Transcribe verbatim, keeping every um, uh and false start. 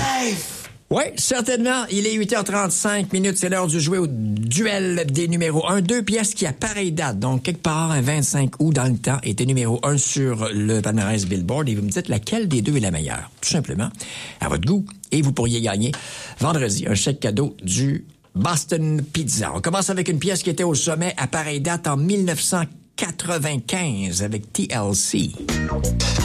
Life! Oui, certainement. Il est huit heures trente-cinq minutes. C'est l'heure de jouer au duel des numéros un. Deux pièces qui, à pareille date, donc quelque part un vingt-cinq août dans le temps, étaient numéro un sur le palmarès Billboard. Et vous me dites laquelle des deux est la meilleure. Tout simplement, à votre goût. Et vous pourriez gagner vendredi un chèque cadeau du Boston Pizza. On commence avec une pièce qui était au sommet à pareille date en mille neuf cent quatre-vingt-quinze avec T L C.